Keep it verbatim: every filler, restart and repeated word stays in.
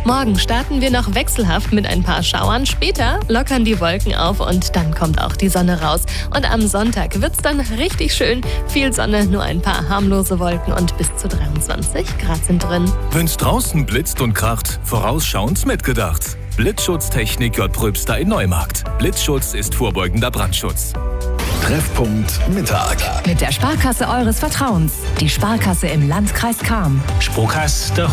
Morgen starten wir noch wechselhaft mit ein paar Schauern. Später lockern die Wolken auf und dann kommt auch die Sonne raus. Und am Sonntag wird's dann richtig schön. Viel Sonne, nur ein paar harmlose Wolken und bis zu dreiundzwanzig Grad sind drin. Wenn's draußen blitzt und kracht, vorausschauend mitgedacht. Blitzschutztechnik J. Pröbster in Neumarkt. Blitzschutz ist vorbeugender Brandschutz. Treffpunkt Mittag. Mit der Sparkasse eures Vertrauens. Die Sparkasse im Landkreis Cham. Sparkasse